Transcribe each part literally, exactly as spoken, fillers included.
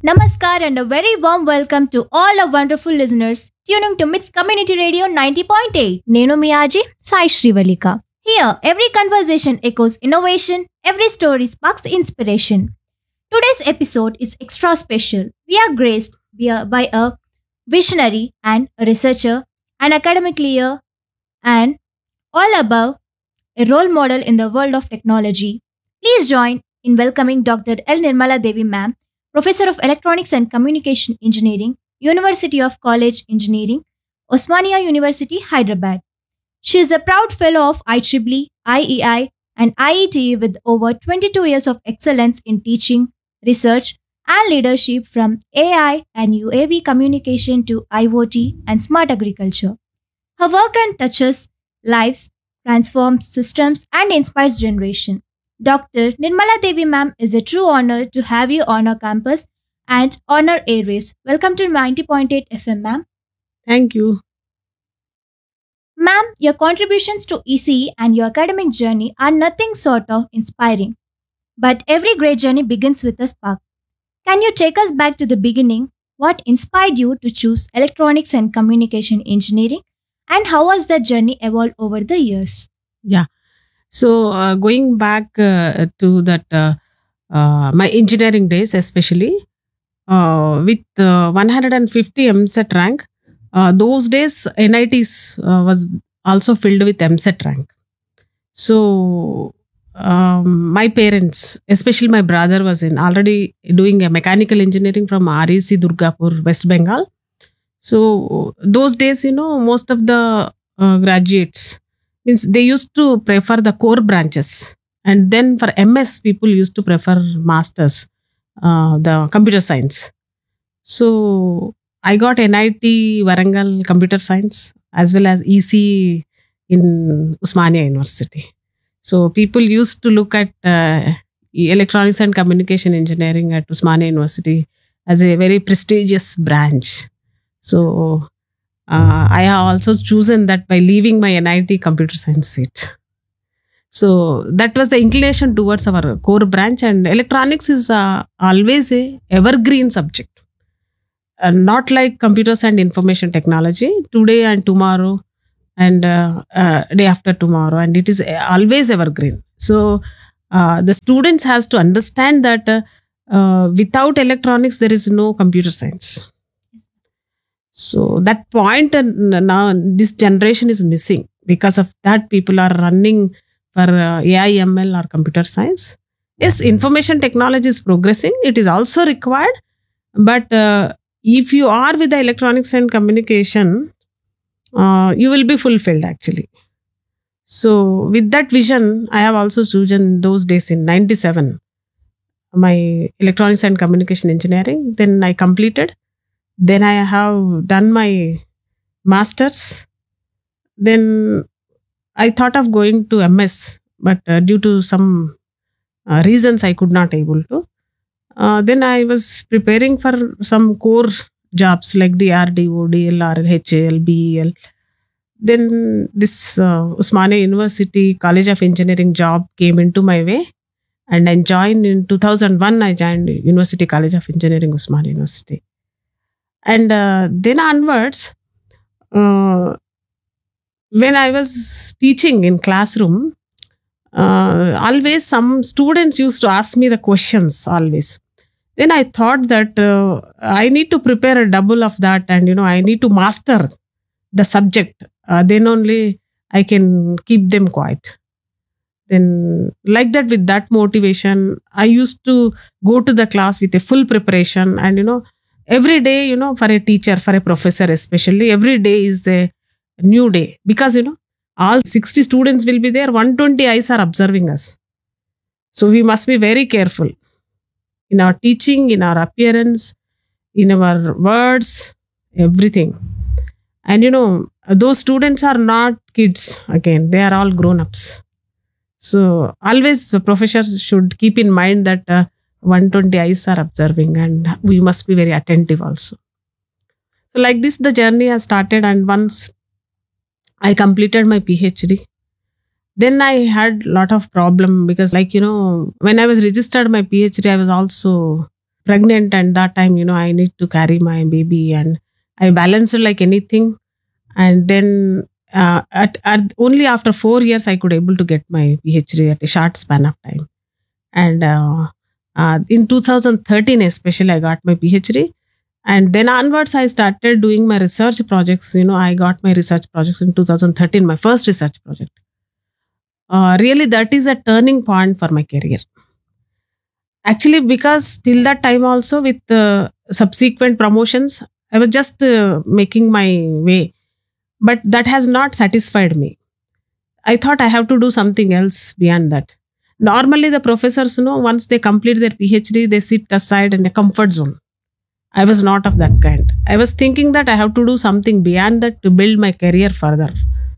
Namaskar and a very warm welcome to all our wonderful listeners tuning to Mits Community Radio ninety point eight. Nenu mi Aji Sai Shrivalika. Here, every conversation echoes innovation, every story sparks inspiration. Today's episode is extra special. We are graced by a by a visionary and a researcher, an academic leader, and all above a role model in the world of technology. Please join in welcoming Doctor L. Nirmala Devi Ma'am, Professor of Electronics and Communication Engineering, University of College Engineering, Osmania University, Hyderabad. She is a proud fellow of I E E E, I E I, and I E T E with over twenty-two years of excellence in teaching, research, and leadership from A I and U A V communication to I O T and smart agriculture. Her work and touches lives, transforms systems, and inspires generation. Doctor Nirmala Devi Ma'am, is a true honor to have you on our campus and on our airways. Welcome to ninety point eight F M, ma'am. Thank you. Ma'am, your contributions to E C E and your academic journey are nothing sort of inspiring. But every great journey begins with a spark. Can you take us back to the beginning? What inspired you to choose electronics and communication engineering? And how has that journey evolved over the years? Yeah. So uh, going back uh, to that, uh, uh, my engineering days, especially uh, with uh, one hundred fifty M set rank, uh, those days N I Ts uh, was also filled with M set rank. So um, my parents, especially my brother, was in already doing a mechanical engineering from R E C Durgapur, West Bengal. So those days, you know, most of the uh, graduates means they used to prefer the core branches, and then for M S people used to prefer masters, uh, the computer science. So I got N I T Warangal computer science as well as E C in Osmania University. So people used to look at uh, electronics and communication engineering at Osmania University as a very prestigious branch. So uh, I have also chosen that by leaving my N I T computer science seat. So that was the inclination towards our core branch, and electronics is uh, always a evergreen subject. Uh, not like computers and information technology today and tomorrow and uh, uh, day after tomorrow, and it is always evergreen. So uh, the students has to understand that uh, uh, without electronics there is no computer science. So that point, and now this generation is missing. Because of that, people are running for uh, A I M L or computer science. Yes, information technology is progressing. It is also required. But uh, if you are with the electronics and communication, uh, you will be fulfilled actually. So with that vision, I have also chosen those days in ninety-seven my electronics and communication engineering. Then I completed. Then I have done my master's. Then I thought of going to M S, but uh, due to some uh, reasons I could not able to. Uh, then I was preparing for some core jobs like D R D O, D L R L, H A L, B E L. Then this uh, Osmania University College of Engineering job came into my way, and I joined in two thousand one. I joined University College of Engineering, Osmania University. And uh, then onwards, uh, when I was teaching in classroom, uh, always some students used to ask me the questions always. Then I thought that uh, I need to prepare a double of that, and you know I need to master the subject. Uh, then only I can keep them quiet. Then like that, with that motivation, I used to go to the class with a full preparation, and you know every day, you know, for a teacher, for a professor especially, every day is a new day. Because, you know, all sixty students will be there, one hundred twenty eyes are observing us. So we must be very careful in our teaching, in our appearance, in our words, everything. And, you know, those students are not kids again, they are all grown-ups. So always the professors should keep in mind that uh, one hundred twenty eyes are observing, and we must be very attentive also. So like this, the journey has started, and once I completed my PhD, then I had lot of problem because, like, you know, when I was registered my PhD, I was also pregnant, and that time, you know, I need to carry my baby, and I balanced like anything. And then uh, at, at only after four years, I could able to get my PhD at a short span of time. And uh, uh, in two thousand thirteen, especially, I got my PhD. And then onwards, I started doing my research projects. You know, I got my research projects in two thousand thirteen, my first research project. Uh, really, that is a turning point for my career. Actually, because till that time also, with uh, subsequent promotions, I was just uh, making my way. But that has not satisfied me. I thought I have to do something else beyond that. Normally, the professors, you know, once they complete their PhD, they sit aside in a comfort zone. I was not of that kind. I was thinking that I have to do something beyond that to build my career further.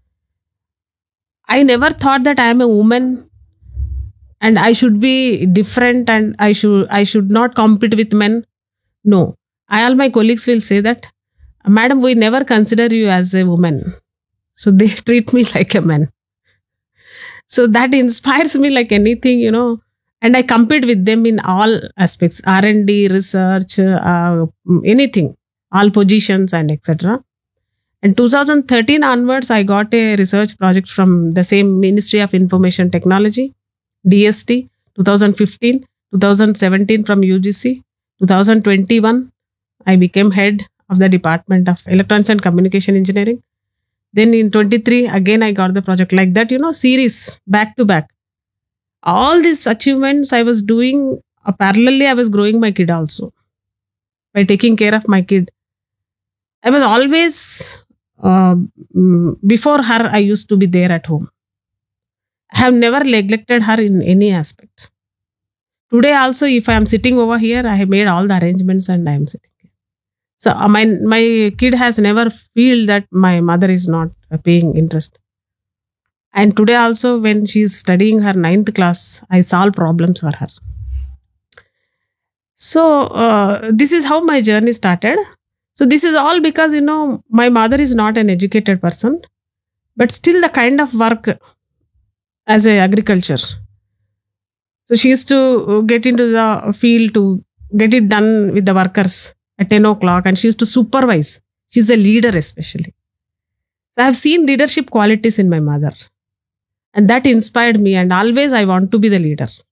I never thought that I am a woman and I should be different and I should I should not compete with men. No. I, all my colleagues will say that, Madam, we never consider you as a woman. So they treat me like a man. So that inspires me like anything, you know. And I compete with them in all aspects, R and D, research, uh, anything, all positions and et cetera. And two thousand thirteen onwards, I got a research project from the same Ministry of Information Technology, D S T, twenty fifteen, twenty seventeen from U G C, twenty twenty-one, I became head of the Department of Electronics and Communication Engineering. Then in twenty-three, again, I got the project like that, you know, series, back to back. All these achievements I was doing, uh, parallelly, I was growing my kid also by taking care of my kid. I was always, uh, before her, I used to be there at home. I have never neglected her in any aspect. Today also, if I am sitting over here, I have made all the arrangements and I am sitting here. So uh, my, my kid has never feel that my mother is not uh, paying interest. And today also, when she is studying her ninth class, I solve problems for her. So uh, this is how my journey started. So this is all because, you know, my mother is not an educated person, but still the kind of work as a agriculture. So she used to get into the field to get it done with the workers at ten o'clock, and she used to supervise. She's a leader especially. So I have seen leadership qualities in my mother. And that inspired me, and always I want to be the leader.